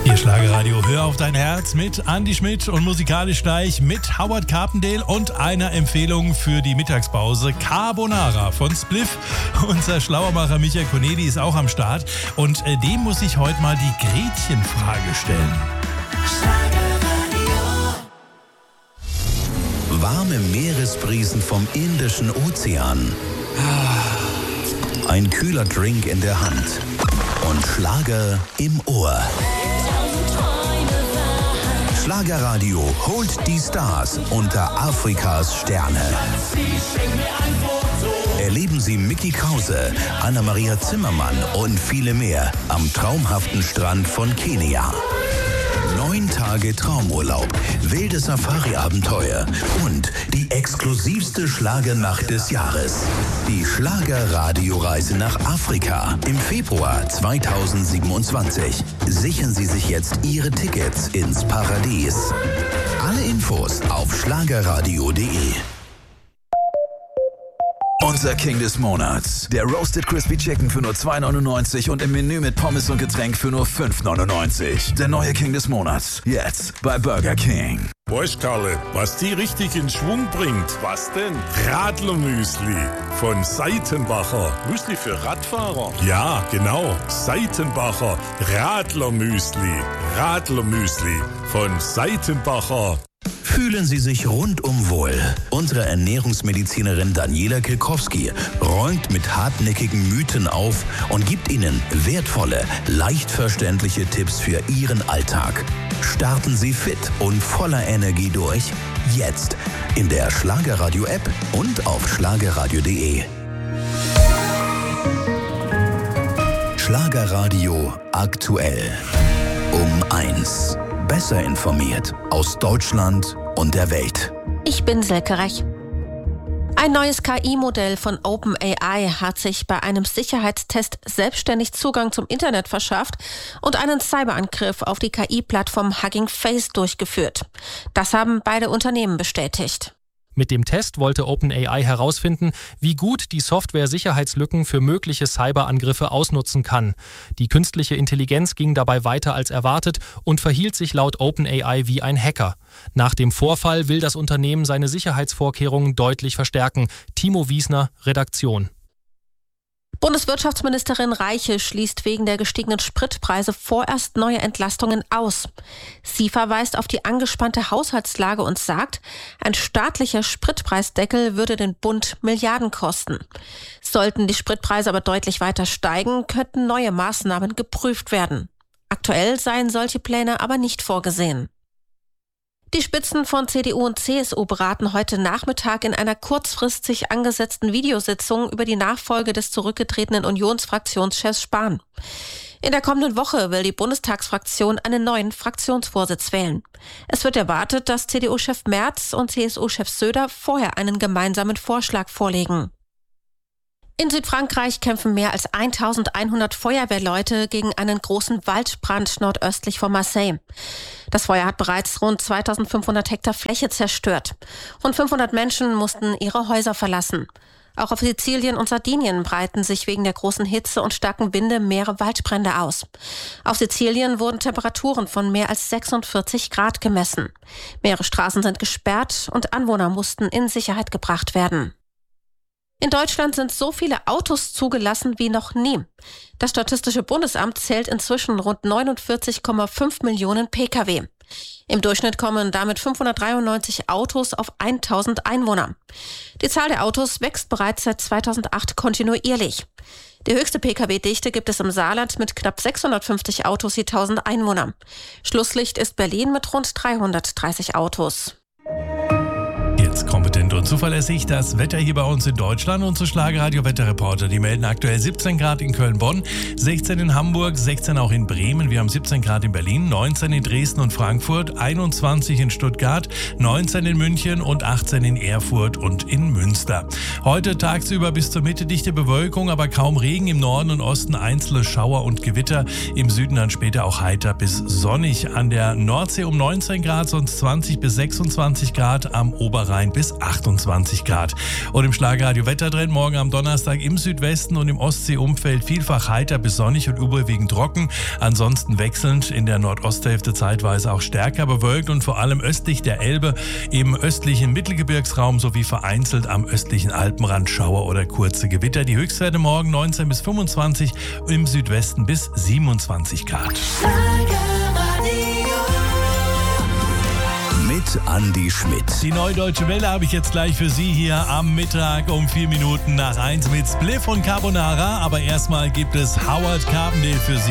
Hier Schlagerradio, hör auf dein Herz mit Andi Schmidt und musikalisch gleich mit Howard Carpendale und einer Empfehlung für die Mittagspause, Carbonara von Spliff. Unser Schlauermacher Michael Konedi ist auch am Start und dem muss ich heute mal die Gretchenfrage stellen. Warme Meeresbrisen vom Indischen Ozean. Ein kühler Drink in der Hand und Schlager im Ohr. Schlagerradio holt die Stars unter Afrikas Sterne. Erleben Sie Mickey Krause, Anna-Maria Zimmermann und viele mehr am traumhaften Strand von Kenia. 9 Tage Traumurlaub, wilde Safari-Abenteuer und die exklusivste Schlagernacht des Jahres. Die Schlagerradioreise nach Afrika im Februar 2027. Sichern Sie sich jetzt Ihre Tickets ins Paradies. Alle Infos auf schlagerradio.de. Unser King des Monats. Der Roasted Crispy Chicken für nur 2,99 und im Menü mit Pommes und Getränk für nur 5,99. Der neue King des Monats. Jetzt bei Burger King. Weißt Karle, was die richtig in Schwung bringt? Was denn? Radlermüsli von Seitenbacher. Müsli für Radfahrer? Ja, genau. Seitenbacher Radlermüsli. Radlermüsli von Seitenbacher. Fühlen Sie sich rundum wohl. Unsere Ernährungsmedizinerin Daniela Kilkowski räumt mit hartnäckigen Mythen auf und gibt Ihnen wertvolle, leicht verständliche Tipps für Ihren Alltag. Starten Sie fit und voller Energie durch. Jetzt in der Schlagerradio-App und auf schlagerradio.de. Schlagerradio aktuell. Um 1. Besser informiert aus Deutschland und der Welt. Ich bin Silke Rech. Ein neues KI-Modell von OpenAI hat sich bei einem Sicherheitstest selbstständig Zugang zum Internet verschafft und einen Cyberangriff auf die KI-Plattform Hugging Face durchgeführt. Das haben beide Unternehmen bestätigt. Mit dem Test wollte OpenAI herausfinden, wie gut die Software Sicherheitslücken für mögliche Cyberangriffe ausnutzen kann. Die künstliche Intelligenz ging dabei weiter als erwartet und verhielt sich laut OpenAI wie ein Hacker. Nach dem Vorfall will das Unternehmen seine Sicherheitsvorkehrungen deutlich verstärken. Timo Wiesner, Redaktion. Bundeswirtschaftsministerin Reiche schließt wegen der gestiegenen Spritpreise vorerst neue Entlastungen aus. Sie verweist auf die angespannte Haushaltslage und sagt, ein staatlicher Spritpreisdeckel würde den Bund Milliarden kosten. Sollten die Spritpreise aber deutlich weiter steigen, könnten neue Maßnahmen geprüft werden. Aktuell seien solche Pläne aber nicht vorgesehen. Die Spitzen von CDU und CSU beraten heute Nachmittag in einer kurzfristig angesetzten Videositzung über die Nachfolge des zurückgetretenen Unionsfraktionschefs Spahn. In der kommenden Woche will die Bundestagsfraktion einen neuen Fraktionsvorsitz wählen. Es wird erwartet, dass CDU-Chef Merz und CSU-Chef Söder vorher einen gemeinsamen Vorschlag vorlegen. In Südfrankreich kämpfen mehr als 1100 Feuerwehrleute gegen einen großen Waldbrand nordöstlich von Marseille. Das Feuer hat bereits rund 2500 Hektar Fläche zerstört. Rund 500 Menschen mussten ihre Häuser verlassen. Auch auf Sizilien und Sardinien breiten sich wegen der großen Hitze und starken Winde mehrere Waldbrände aus. Auf Sizilien wurden Temperaturen von mehr als 46 Grad gemessen. Mehrere Straßen sind gesperrt und Anwohner mussten in Sicherheit gebracht werden. In Deutschland sind so viele Autos zugelassen wie noch nie. Das Statistische Bundesamt zählt inzwischen rund 49,5 Millionen Pkw. Im Durchschnitt kommen damit 593 Autos auf 1000 Einwohner. Die Zahl der Autos wächst bereits seit 2008 kontinuierlich. Die höchste Pkw-Dichte gibt es im Saarland mit knapp 650 Autos je 1000 Einwohner. Schlusslicht ist Berlin mit rund 330 Autos. Jetzt kompetent und zuverlässig das Wetter hier bei uns in Deutschland. Unsere Schlagerradio-Wetterreporter, die melden aktuell 17 Grad in Köln-Bonn, 16 in Hamburg, 16 auch in Bremen. Wir haben 17 Grad in Berlin, 19 in Dresden und Frankfurt, 21 in Stuttgart, 19 in München und 18 in Erfurt und in Münster. Heute tagsüber bis zur Mitte dichte Bewölkung, aber kaum Regen. Im Norden und Osten einzelne Schauer und Gewitter. Im Süden dann später auch heiter bis sonnig. An der Nordsee um 19 Grad, sonst 20 bis 26 Grad, am Oberrhein bis 28. 28 Grad. Und im Schlagerradio Wettertrend morgen am Donnerstag im Südwesten und im Ostseeumfeld vielfach heiter bis sonnig und überwiegend trocken. Ansonsten wechselnd in der Nordosthälfte zeitweise auch stärker bewölkt und vor allem östlich der Elbe im östlichen Mittelgebirgsraum sowie vereinzelt am östlichen Alpenrand Schauer oder kurze Gewitter. Die Höchstwerte morgen 19 bis 25, im Südwesten bis 27 Grad. Mit Andi Schmidt. Die Neue Deutsche Welle habe ich jetzt gleich für Sie hier am Mittag um 4 Minuten nach 1 mit Spliff und Carbonara. Aber erstmal gibt es Howard Carpendale für Sie.